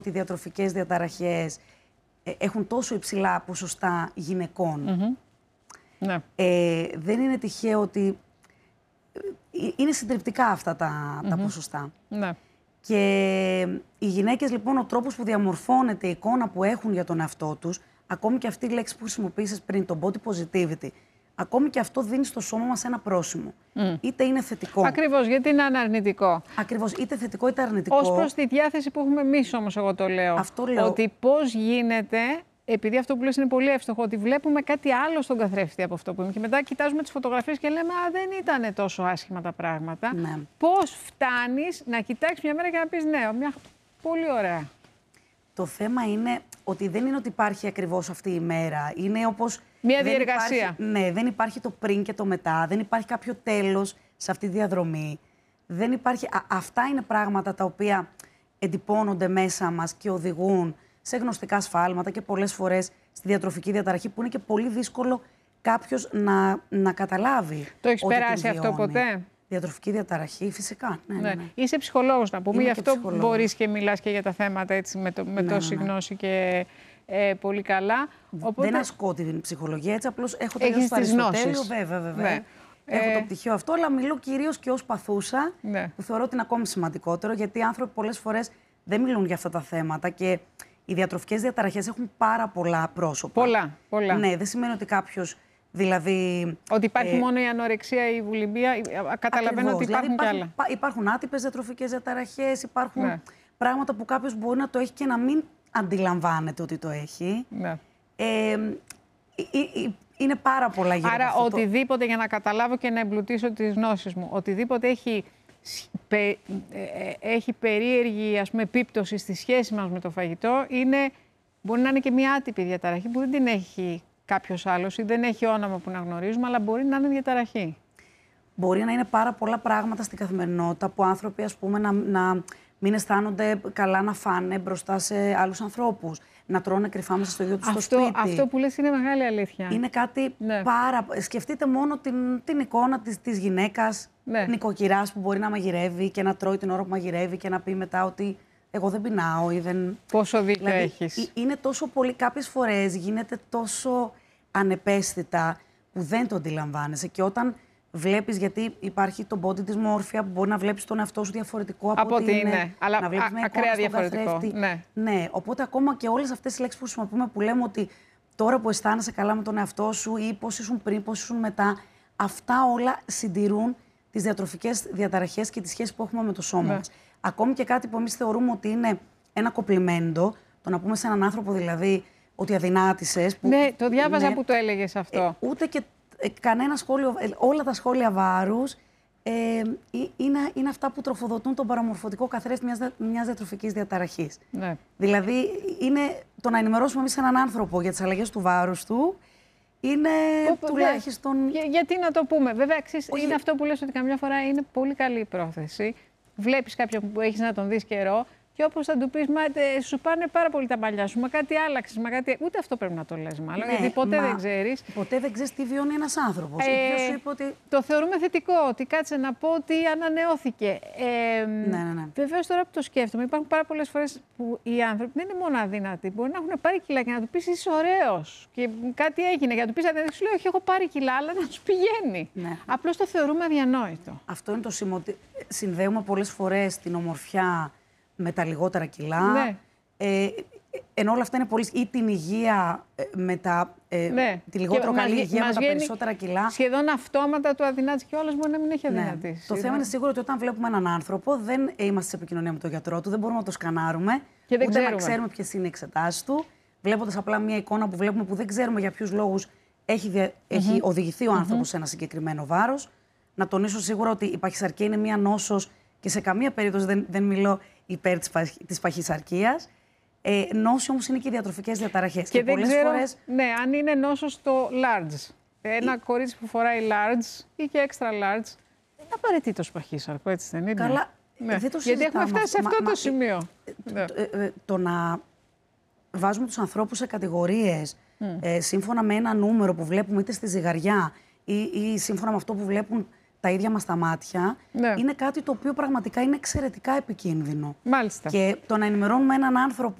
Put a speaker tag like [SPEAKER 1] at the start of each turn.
[SPEAKER 1] ότι οι διατροφικές διαταραχές έχουν τόσο υψηλά ποσοστά γυναικών.
[SPEAKER 2] Ναι.
[SPEAKER 1] Δεν είναι τυχαίο ότι είναι συντριπτικά αυτά τα ποσοστά.
[SPEAKER 2] Ναι.
[SPEAKER 1] Και οι γυναίκες, λοιπόν, ο τρόπος που διαμορφώνεται η εικόνα που έχουν για τον εαυτό τους, ακόμη και αυτή η λέξη που χρησιμοποίησες πριν, το body positivity, ακόμη και αυτό δίνει στο σώμα μας ένα πρόσημο. Είτε είναι θετικό.
[SPEAKER 2] Ακριβώς, γιατί είναι αρνητικό.
[SPEAKER 1] Ακριβώς, είτε θετικό είτε αρνητικό.
[SPEAKER 2] Ως προς τη διάθεση που έχουμε εμείς όμως, εγώ το λέω.
[SPEAKER 1] Αυτό λέω.
[SPEAKER 2] Ότι πώς γίνεται, επειδή αυτό που λες είναι πολύ εύστοχο, ότι βλέπουμε κάτι άλλο στον καθρέφτη από αυτό που είμαι. Και μετά κοιτάζουμε τις φωτογραφίες και λέμε, α, δεν ήταν τόσο άσχημα τα πράγματα.
[SPEAKER 1] Ναι.
[SPEAKER 2] Πώς φτάνεις να κοιτάξεις μια μέρα και να πεις, ναι, μια πολύ ωραία.
[SPEAKER 1] Το θέμα είναι ότι δεν είναι ότι υπάρχει ακριβώς αυτή η μέρα. Είναι όπως...
[SPEAKER 2] Μια διεργασία.
[SPEAKER 1] Ναι, δεν υπάρχει το πριν και το μετά. Δεν υπάρχει κάποιο τέλος σε αυτή τη διαδρομή. Δεν υπάρχει... Αυτά είναι πράγματα τα οποία εντυπώνονται μέσα μας και οδηγούν σε γνωστικά σφάλματα και πολλές φορές στη διατροφική διαταραχή, που είναι και πολύ δύσκολο κάποιος να καταλάβει.
[SPEAKER 2] Το έχεις περάσει αυτό ποτέ?
[SPEAKER 1] Διατροφική διαταραχή, φυσικά. Ναι.
[SPEAKER 2] Είσαι ψυχολόγος, να πούμε. Γι' αυτό
[SPEAKER 1] ψυχολόγος.
[SPEAKER 2] μπορείς και μιλάς και για τα θέματα έτσι, με τόση γνώση και πολύ καλά. Οπότε...
[SPEAKER 1] Δεν ασκώ την ψυχολογία, έτσι απλώς έχω τελειώσει το Αριστοτέλειο, βέβαια.
[SPEAKER 2] Ναι.
[SPEAKER 1] Έχω το πτυχίο αυτό, αλλά μιλώ κυρίως και ως παθούσα,
[SPEAKER 2] ναι.
[SPEAKER 1] που θεωρώ ότι είναι ακόμη σημαντικότερο, γιατί οι άνθρωποι πολλές φορές δεν μιλούν για αυτά τα θέματα και οι διατροφικές διαταραχές έχουν πάρα πολλά πρόσωπα.
[SPEAKER 2] Πολλά.
[SPEAKER 1] Ναι, δεν σημαίνει ότι κάποιος, δηλαδή...
[SPEAKER 2] Ότι υπάρχει μόνο η ανορεξία ή η βουλημία. Καταλαβαίνω
[SPEAKER 1] ακριβώς,
[SPEAKER 2] ότι υπάρχουν κι άλλα.
[SPEAKER 1] Υπάρχουν άτυπες διατροφικές διαταραχές, υπάρχουν πράγματα που κάποιος μπορεί να το έχει και να μην αντιλαμβάνεται ότι το έχει.
[SPEAKER 2] Ναι.
[SPEAKER 1] Είναι πάρα πολλά γύρω από
[SPEAKER 2] Άρα,
[SPEAKER 1] αυτό.
[SPEAKER 2] οτιδήποτε, για να καταλάβω και να εμπλουτίσω τις γνώσεις μου, οτιδήποτε έχει περίεργη, ας πούμε, επίπτωση στη σχέση μας με το φαγητό, μπορεί να είναι και μια άτυπη διαταραχή που δεν την έχει κάποιος άλλος ή δεν έχει όνομα που να γνωρίζουμε, αλλά μπορεί να είναι διαταραχή.
[SPEAKER 1] Μπορεί να είναι πάρα πολλά πράγματα στην καθημερινότητα που άνθρωποι, ας πούμε, να μην αισθάνονται καλά να φάνε μπροστά σε άλλους ανθρώπους, να τρώνε κρυφά μέσα στο ίδιο τους το σπίτι.
[SPEAKER 2] Αυτό που λες είναι μεγάλη αλήθεια.
[SPEAKER 1] Είναι κάτι Σκεφτείτε μόνο την εικόνα της γυναίκας, νοικοκυράς που μπορεί να μαγειρεύει και να τρώει την ώρα που μαγειρεύει και να πει μετά ότι εγώ δεν πεινάω ή δεν...
[SPEAKER 2] Πόσο δίκιο
[SPEAKER 1] δηλαδή,
[SPEAKER 2] έχεις.
[SPEAKER 1] Είναι τόσο πολύ, κάποιες φορές γίνεται τόσο ανεπαίσθητα που δεν το αντιλαμβάνεσαι. Και όταν βλέπεις, γιατί υπάρχει το body dysmorphia που μπορεί να βλέπεις τον εαυτό σου διαφορετικό από ό,τι είναι.
[SPEAKER 2] Αλλά
[SPEAKER 1] να βλέπεις μια
[SPEAKER 2] ακραία
[SPEAKER 1] εικόνα στον
[SPEAKER 2] διαφορετικό.
[SPEAKER 1] Ναι, οπότε ακόμα και όλες αυτές τις λέξεις που χρησιμοποιούμε, που λέμε ότι τώρα που αισθάνεσαι καλά με τον εαυτό σου ή πώς ήσουν πριν, πώς ήσουν μετά, αυτά όλα συντηρούν τις διατροφικές διαταραχές και τις σχέσεις που έχουμε με το σώμα μας. Ακόμη και κάτι που εμείς θεωρούμε ότι είναι ένα κοπλιμέντο, το να πούμε σε έναν άνθρωπο δηλαδή ότι αδυνάτησες.
[SPEAKER 2] Ναι, το διάβαζα που το έλεγες αυτό.
[SPEAKER 1] Ούτε και κανένα σχόλιο, όλα τα σχόλια βάρους είναι αυτά που τροφοδοτούν τον παραμορφωτικό καθρέφτη μιας διατροφικής διαταραχής.
[SPEAKER 2] Ναι.
[SPEAKER 1] Δηλαδή, είναι το να ενημερώσουμε εμείς έναν άνθρωπο για τις αλλαγές του βάρους του, είναι τουλάχιστον...
[SPEAKER 2] Γιατί να το πούμε. Βέβαια, είναι αυτό που λες, ότι καμιά φορά είναι πολύ καλή η πρόθεση. Βλέπεις κάποιον που έχεις να τον δεις καιρό και όπως θα του πεις, σου πάνε πάρα πολύ τα μαλλιά σου, μα κάτι άλλαξες, μα κάτι... Ούτε αυτό πρέπει να το λες μάλλον, γιατί ποτέ δεν ξέρεις.
[SPEAKER 1] Ποτέ δεν ξέρεις τι βιώνει ένας άνθρωπος. Ποιος σου είπε ότι...
[SPEAKER 2] Το θεωρούμε θετικό, ότι κάτσε να πω ότι ανανεώθηκε.
[SPEAKER 1] Ναι.
[SPEAKER 2] Βεβαίως, τώρα που το σκέφτομαι, υπάρχουν πάρα πολλές φορές που οι άνθρωποι δεν είναι μόνο αδύνατοι. Μπορεί να έχουν πάρει κιλά και να του πεις είσαι ωραίος και κάτι έγινε. Για να του πεις αδύνατη, σου λέει όχι, έχω πάρει κιλά, αλλά να τους πηγαίνει.
[SPEAKER 1] Ναι.
[SPEAKER 2] Απλώς το θεωρούμε αδιανόητο.
[SPEAKER 1] Αυτό είναι το σημείο, ότι συνδέουμε πολλές φορές την ομορφιά με τα λιγότερα κιλά.
[SPEAKER 2] Ναι.
[SPEAKER 1] Ενώ όλα αυτά είναι πολύ... ή την υγεία με τη λιγότερο καλή υγεία με τα περισσότερα κιλά.
[SPEAKER 2] Σχεδόν αυτόματα το αδυνάτης και όλος μπορεί να μην έχει αδυνατήσει.
[SPEAKER 1] Το θέμα είναι σίγουρο ότι όταν βλέπουμε έναν άνθρωπο, δεν είμαστε σε επικοινωνία με τον γιατρό του, δεν μπορούμε να το σκανάρουμε, ούτε να ξέρουμε ποιες είναι οι εξετάσεις του. Βλέποντας απλά μια εικόνα που βλέπουμε που δεν ξέρουμε για ποιους λόγους έχει οδηγηθεί ο άνθρωπος σε ένα συγκεκριμένο βάρος. Να τονίσω σίγουρα ότι η παχυσαρκία είναι μια νόσος και σε καμία περίπτωση δεν μιλώ υπέρ της παχυσαρκίας. Νόσοι όμως είναι και οι διατροφικές διαταραχές.
[SPEAKER 2] Και δεν ξέρω αν είναι νόσος το large. Ένα κορίτσι που φοράει large ή και extra large, δεν είναι απαραίτητος παχύσαρκο, έτσι δεν είναι?
[SPEAKER 1] Καλά, δεν το συζητάμε.
[SPEAKER 2] Γιατί έχουμε φτάσει σε αυτό το σημείο.
[SPEAKER 1] Το να βάζουμε τους ανθρώπους σε κατηγορίες σύμφωνα με ένα νούμερο που βλέπουμε είτε στη ζυγαριά ή σύμφωνα με αυτό που βλέπουν τα ίδια μας τα μάτια,
[SPEAKER 2] ναι,
[SPEAKER 1] είναι κάτι το οποίο πραγματικά είναι εξαιρετικά επικίνδυνο.
[SPEAKER 2] Μάλιστα.
[SPEAKER 1] Και το να ενημερώνουμε έναν άνθρωπο